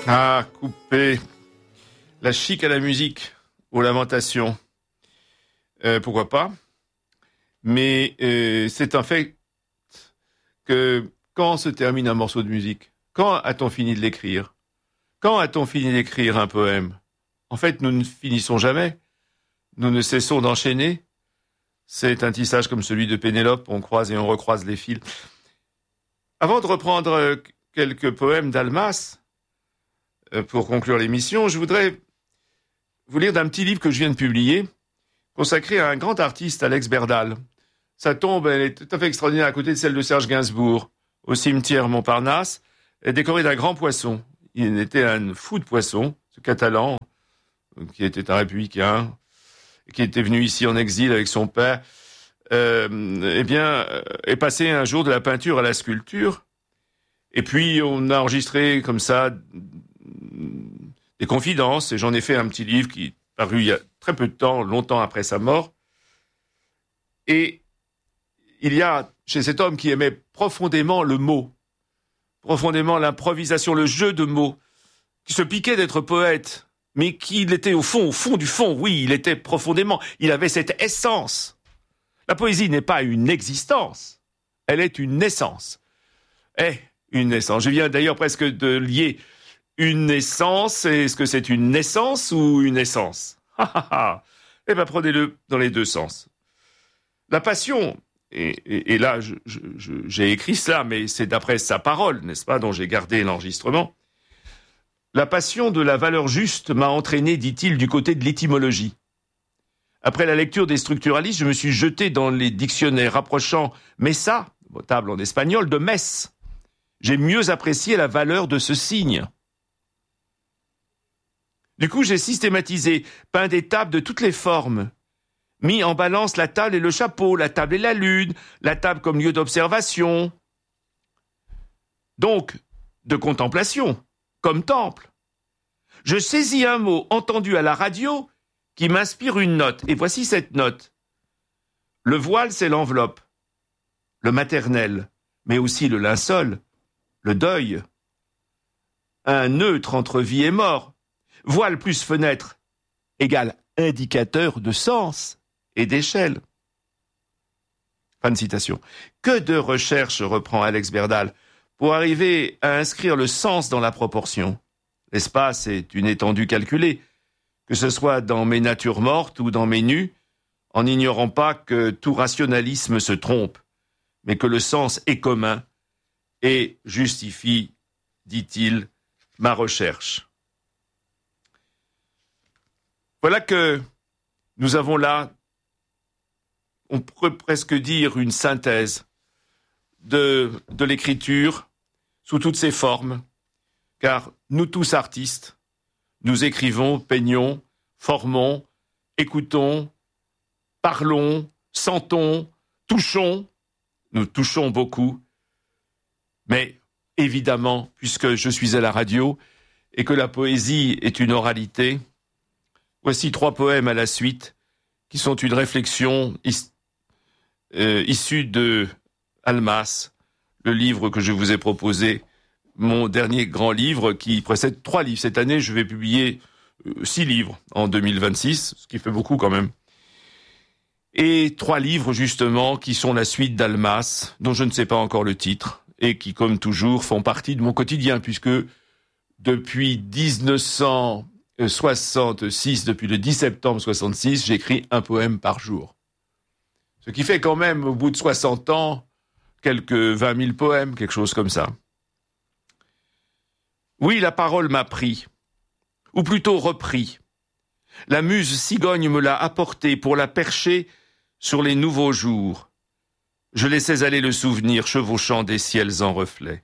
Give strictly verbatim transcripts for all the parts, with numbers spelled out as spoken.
Ah, couper la chic à la musique, aux lamentations. Euh, pourquoi pas? Mais euh, c'est un fait que quand se termine un morceau de musique, quand a-t-on fini de l'écrire? Quand a-t-on fini d'écrire un poème? En fait, nous ne finissons jamais. Nous ne cessons d'enchaîner. C'est un tissage comme celui de Pénélope, on croise et on recroise les fils. Avant de reprendre quelques poèmes d'Almas, pour conclure l'émission, je voudrais vous lire d'un petit livre que je viens de publier, consacré à un grand artiste, Alex Berdal. Sa tombe, elle est tout à fait extraordinaire, à côté de celle de Serge Gainsbourg, au cimetière Montparnasse, elle est décorée d'un grand poisson. Il était un fou de poisson, ce Catalan, qui était un républicain, qui était venu ici en exil avec son père, euh, eh bien, est passé un jour de la peinture à la sculpture. Et puis, on a enregistré comme ça des confidences, et j'en ai fait un petit livre qui est paru il y a très peu de temps, longtemps après sa mort. Et il y a chez cet homme qui aimait profondément le mot, profondément l'improvisation, le jeu de mots, qui se piquait d'être poète, mais qui était au fond, au fond du fond, oui, il était profondément, il avait cette essence. La poésie n'est pas une existence, elle est une naissance. Eh, une naissance. Je viens d'ailleurs presque de lier une naissance, est-ce que c'est une naissance ou une essence? Eh bien, prenez-le dans les deux sens. La passion, et, et, et là, je, je, je, j'ai écrit cela, mais c'est d'après sa parole, n'est-ce pas, dont j'ai gardé l'enregistrement. La passion de la valeur juste m'a entraîné, dit-il, du côté de l'étymologie. Après la lecture des structuralistes, je me suis jeté dans les dictionnaires rapprochant mesa, table en espagnol, de messe. J'ai mieux apprécié la valeur de ce signe. Du coup, j'ai systématisé, peint des tables de toutes les formes, mis en balance la table et le chapeau, la table et la lune, la table comme lieu d'observation. Donc, de contemplation, comme temple. Je saisis un mot entendu à la radio qui m'inspire une note, et voici cette note. Le voile, c'est l'enveloppe, le maternel, mais aussi le linceul, le deuil, un neutre entre vie et mort. Voile plus fenêtre égale indicateur de sens et d'échelle. Fin de citation. Que de recherches, reprend Alex Berdal, pour arriver à inscrire le sens dans la proportion. L'espace est une étendue calculée, que ce soit dans mes natures mortes ou dans mes nus, en ignorant pas que tout rationalisme se trompe, mais que le sens est commun et justifie, dit-il, ma recherche. Voilà que nous avons là, on pourrait presque dire une synthèse de, de l'écriture sous toutes ses formes, car nous tous artistes, nous écrivons, peignons, formons, écoutons, parlons, sentons, touchons, nous touchons beaucoup, mais évidemment, puisque je suis à la radio et que la poésie est une oralité, voici trois poèmes à la suite qui sont une réflexion is- euh, issue de Almas, le livre que je vous ai proposé, mon dernier grand livre qui précède trois livres. Cette année, je vais publier euh, six livres en deux mille vingt-six, ce qui fait beaucoup quand même. Et trois livres justement qui sont la suite d'Almas, dont je ne sais pas encore le titre, et qui, comme toujours, font partie de mon quotidien, puisque depuis dix-neuf cent soixante-six, depuis le dix septembre soixante-six, j'écris un poème par jour. Ce qui fait quand même, au bout de soixante ans, quelques vingt mille poèmes, quelque chose comme ça. Oui, la parole m'a pris, ou plutôt repris. La muse cigogne me l'a apportée pour la percher sur les nouveaux jours. Je laissais aller le souvenir chevauchant des ciels en reflet.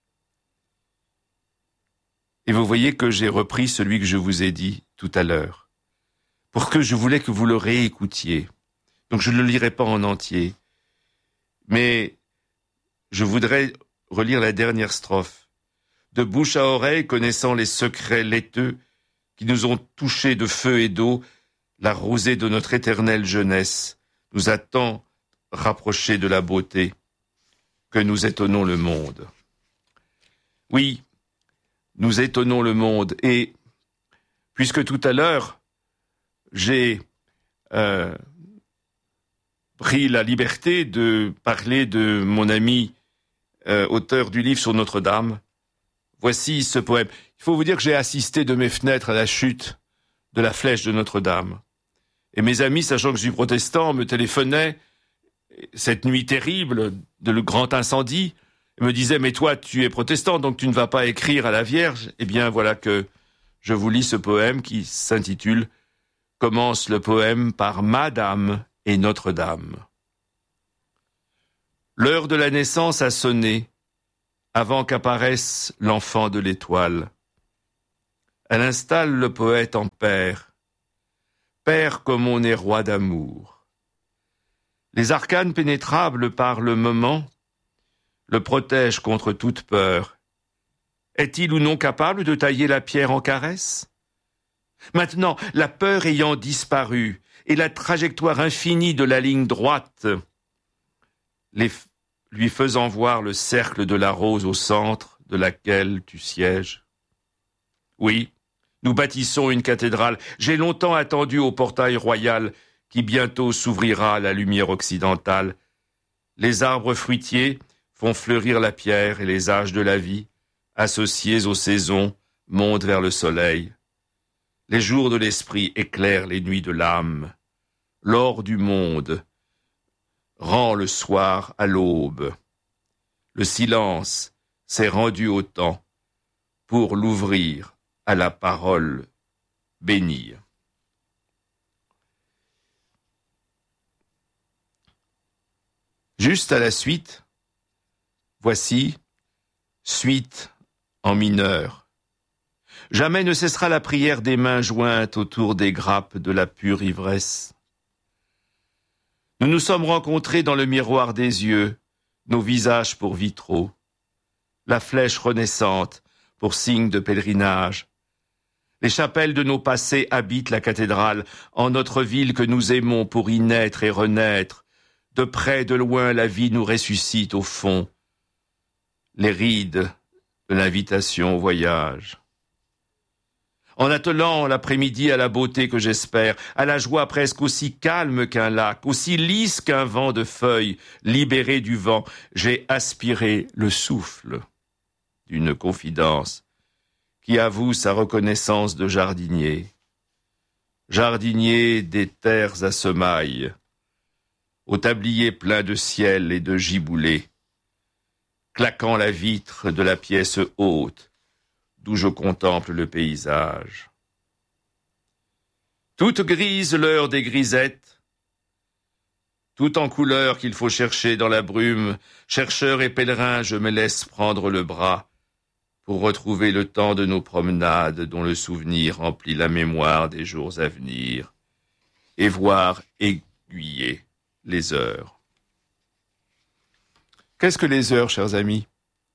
Et vous voyez que j'ai repris celui que je vous ai dit tout à l'heure, pour que je voulais que vous le réécoutiez. Donc je ne le lirai pas en entier, mais je voudrais relire la dernière strophe. De bouche à oreille, connaissant les secrets laiteux qui nous ont touchés de feu et d'eau, la rosée de notre éternelle jeunesse nous a tant rapprochés de la beauté que nous étonnons le monde. Oui, nous étonnons le monde. Et puisque tout à l'heure, j'ai euh, pris la liberté de parler de mon ami euh, auteur du livre sur Notre-Dame, voici ce poème. Il faut vous dire que j'ai assisté de mes fenêtres à la chute de la flèche de Notre-Dame. Et mes amis, sachant que je suis protestant, me téléphonaient cette nuit terrible de le grand incendie, et me disaient « Mais toi, tu es protestant, donc tu ne vas pas écrire à la Vierge ?» Eh bien, voilà que je vous lis ce poème qui s'intitule « Commence le poème par Madame et Notre-Dame ». L'heure de la naissance a sonné, avant qu'apparaisse l'enfant de l'étoile. Elle installe le poète en père, père comme on est roi d'amour. Les arcanes pénétrables par le moment le protègent contre toute peur. Est-il ou non capable de tailler la pierre en caresse? Maintenant, la peur ayant disparu et la trajectoire infinie de la ligne droite, les, lui faisant voir le cercle de la rose au centre de laquelle tu sièges. Oui, nous bâtissons une cathédrale. J'ai longtemps attendu au portail royal qui bientôt s'ouvrira à la lumière occidentale. Les arbres fruitiers font fleurir la pierre et les âges de la vie, associés aux saisons, montent vers le soleil. Les jours de l'esprit éclairent les nuits de l'âme. L'or du monde rend le soir à l'aube. Le silence s'est rendu au temps pour l'ouvrir à la parole bénie. Juste à la suite, voici suite en mineur. Jamais ne cessera la prière des mains jointes autour des grappes de la pure ivresse. Nous nous sommes rencontrés dans le miroir des yeux, nos visages pour vitraux, la flèche renaissante pour signe de pèlerinage. Les chapelles de nos passés habitent la cathédrale, en notre ville que nous aimons pour y naître et renaître. De près, de loin, la vie nous ressuscite au fond. Les rides de l'invitation au voyage. En attelant l'après-midi à la beauté que j'espère, à la joie presque aussi calme qu'un lac, aussi lisse qu'un vent de feuilles, libéré du vent, j'ai aspiré le souffle d'une confidence qui avoue sa reconnaissance de jardinier. Jardinier des terres à semailles, au tablier plein de ciel et de giboulées, claquant la vitre de la pièce haute, d'où je contemple le paysage. Toute grise l'heure des grisettes, tout en couleur qu'il faut chercher dans la brume, chercheur et pèlerin, je me laisse prendre le bras pour retrouver le temps de nos promenades dont le souvenir remplit la mémoire des jours à venir et voir aiguiller les heures. Qu'est-ce que les heures, chers amis?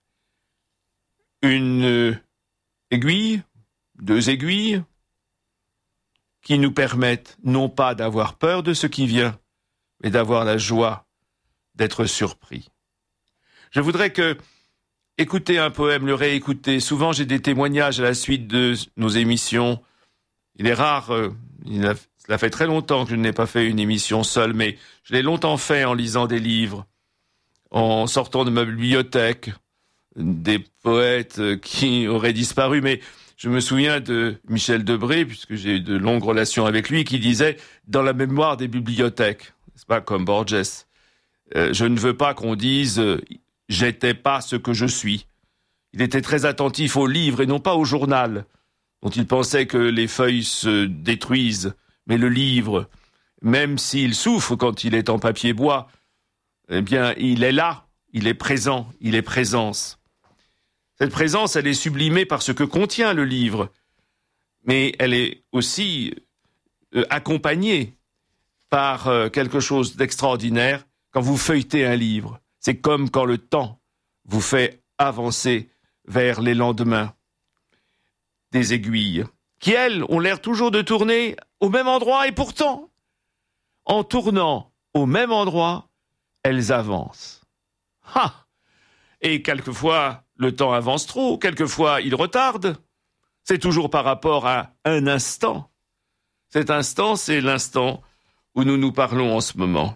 Une aiguille, deux aiguilles, qui nous permettent non pas d'avoir peur de ce qui vient, mais d'avoir la joie d'être surpris. Je voudrais que écouter un poème, le réécouter. Souvent, j'ai des témoignages à la suite de nos émissions. Il est rare, euh, il a, cela fait très longtemps que je n'ai pas fait une émission seule, mais je l'ai longtemps fait en lisant des livres, en sortant de ma bibliothèque, des poètes qui auraient disparu, mais je me souviens de Michel Debré, puisque j'ai eu de longues relations avec lui, qui disait « dans la mémoire des bibliothèques », c'est pas comme Borges, euh, je ne veux pas qu'on dise euh, « j'étais pas ce que je suis ». Il était très attentif aux livres et non pas au journal, dont il pensait que les feuilles se détruisent, mais le livre, même s'il souffre quand il est en papier bois, eh bien, il est là, il est présent, il est présence. Cette présence, elle est sublimée par ce que contient le livre, mais elle est aussi euh, accompagnée par euh, quelque chose d'extraordinaire quand vous feuilletez un livre. C'est comme quand le temps vous fait avancer vers les lendemains. Des aiguilles, qui, elles, ont l'air toujours de tourner au même endroit, et pourtant, en tournant au même endroit, elles avancent. Ha! Et quelquefois, le temps avance trop, quelquefois il retarde. C'est toujours par rapport à un instant. Cet instant, c'est l'instant où nous nous parlons en ce moment.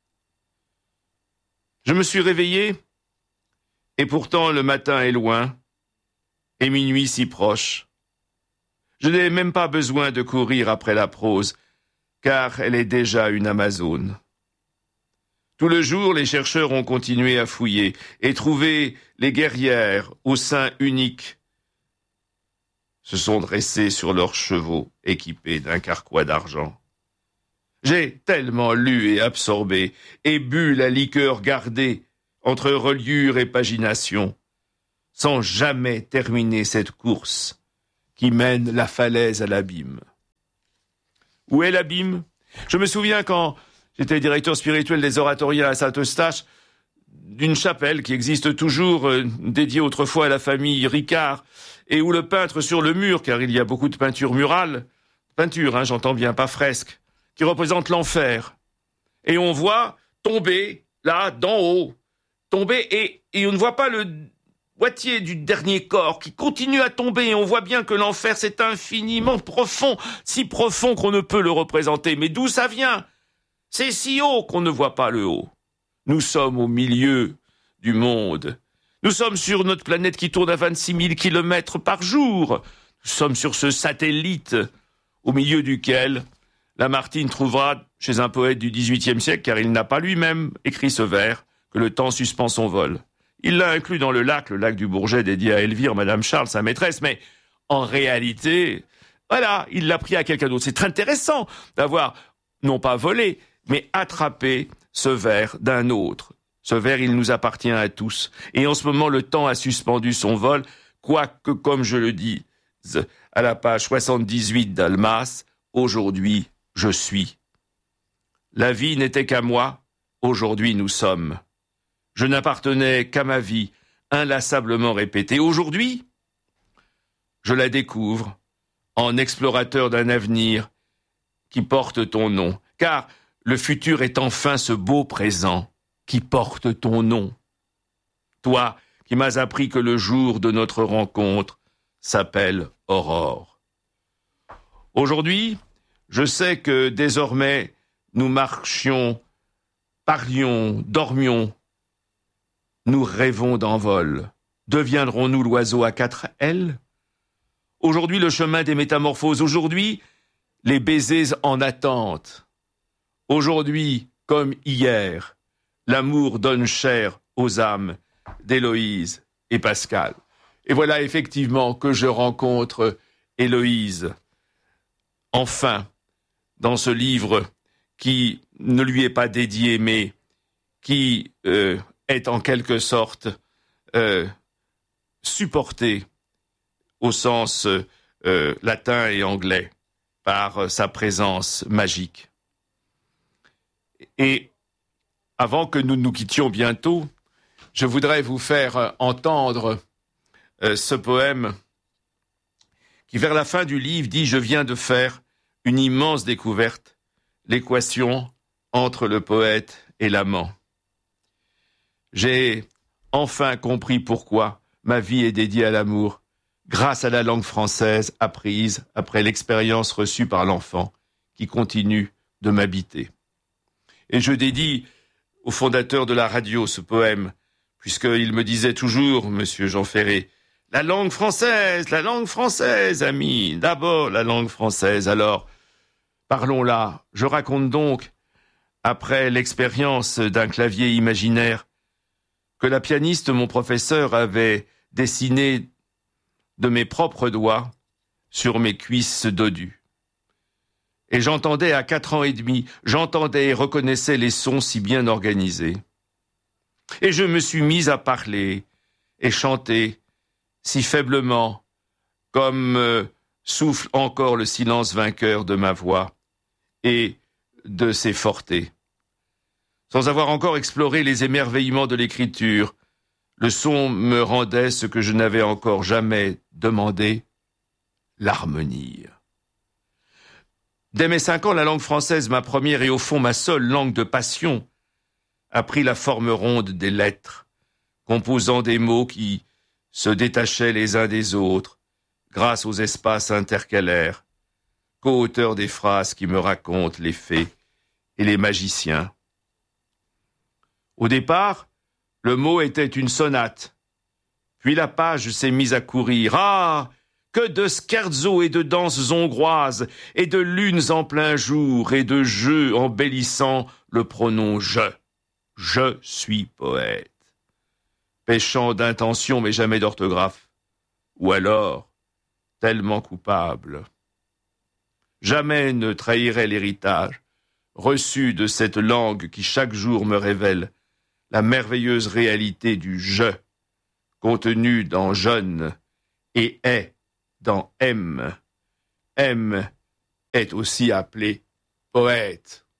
Je me suis réveillé, et pourtant le matin est loin, et minuit si proche. Je n'ai même pas besoin de courir après la prose, car elle est déjà une Amazone. Tout le jour, les chercheurs ont continué à fouiller et trouvé les guerrières au sein unique. Se sont dressées sur leurs chevaux équipés d'un carquois d'argent. J'ai tellement lu et absorbé et bu la liqueur gardée entre reliure et pagination, sans jamais terminer cette course qui mène la falaise à l'abîme. Où est l'abîme ? Je me souviens quand j'étais directeur spirituel des oratoriens à Saint-Eustache, d'une chapelle qui existe toujours, euh, dédiée autrefois à la famille Ricard, et où le peintre sur le mur, car il y a beaucoup de peintures murales, peinture, hein, j'entends bien, pas fresque, qui représente l'enfer. Et on voit tomber, là, d'en haut, tomber, et, et on ne voit pas le boîtier du dernier corps qui continue à tomber, et on voit bien que l'enfer, c'est infiniment profond, si profond qu'on ne peut le représenter. Mais d'où ça vient ? C'est si haut qu'on ne voit pas le haut. Nous sommes au milieu du monde. Nous sommes sur notre planète qui tourne à vingt-six mille kilomètres par jour. Nous sommes sur ce satellite au milieu duquel Lamartine trouvera chez un poète du dix-huitième siècle, car il n'a pas lui-même écrit ce vers, que le temps suspend son vol. Il l'a inclus dans le lac, le lac du Bourget dédié à Elvire, Madame Charles, sa maîtresse, mais en réalité, voilà, il l'a pris à quelqu'un d'autre. C'est très intéressant d'avoir, non pas volé, mais attrapé ce vers d'un autre. Ce vers, il nous appartient à tous. Et en ce moment, le temps a suspendu son vol, quoique, comme je le dis, à la page soixante-dix-huit d'Almas, aujourd'hui, je suis. La vie n'était qu'à moi, aujourd'hui nous sommes. Je n'appartenais qu'à ma vie, inlassablement répétée. Aujourd'hui, je la découvre en explorateur d'un avenir qui porte ton nom. Car le futur est enfin ce beau présent qui porte ton nom. Toi qui m'as appris que le jour de notre rencontre s'appelle Aurore. Aujourd'hui, je sais que désormais nous marchions, parlions, dormions, nous rêvons d'envol. Deviendrons-nous l'oiseau à quatre ailes ? Aujourd'hui, le chemin des métamorphoses. Aujourd'hui, les baisers en attente. Aujourd'hui, comme hier, l'amour donne chair aux âmes d'Héloïse et Pascal. Et voilà effectivement que je rencontre Héloïse, enfin, dans ce livre qui ne lui est pas dédié, mais qui euh, est en quelque sorte euh, supporté au sens euh, latin et anglais par sa présence magique. Et avant que nous nous quittions bientôt, je voudrais vous faire entendre euh, ce poème qui, vers la fin du livre, dit « Je viens de faire une immense découverte, l'équation entre le poète et l'amant. J'ai enfin compris pourquoi ma vie est dédiée à l'amour, grâce à la langue française apprise après l'expérience reçue par l'enfant qui continue de m'habiter. » Et je dédie au fondateur de la radio ce poème, puisqu'il me disait toujours, monsieur Jean Ferré, « La langue française, la langue française, ami, d'abord la langue française. » Alors, parlons là. Je raconte donc, après l'expérience d'un clavier imaginaire, que la pianiste, mon professeur, avait dessiné de mes propres doigts sur mes cuisses dodues. Et j'entendais à quatre ans et demi, j'entendais et reconnaissais les sons si bien organisés. Et je me suis mis à parler et chanter si faiblement, comme euh, souffle encore le silence vainqueur de ma voix et de ses fortés. Sans avoir encore exploré les émerveillements de l'écriture, le son me rendait ce que je n'avais encore jamais demandé, l'harmonie. Dès mes cinq ans, la langue française, ma première et au fond ma seule langue de passion, a pris la forme ronde des lettres, composant des mots qui se détachaient les uns des autres grâce aux espaces intercalaires, co-auteurs des phrases qui me racontent les fées et les magiciens. Au départ, le mot était une sonate. Puis la page s'est mise à courir. Ah, que de scherzo et de danses hongroises, et de lunes en plein jour, et de jeux embellissant le pronom « je ». Je suis poète. Péchant d'intention mais jamais d'orthographe. Ou alors, tellement coupable. Jamais ne trahirait l'héritage reçu de cette langue qui chaque jour me révèle la merveilleuse réalité du « je » contenu dans « jeune » et « est » dans « m ». M est aussi appelé poète.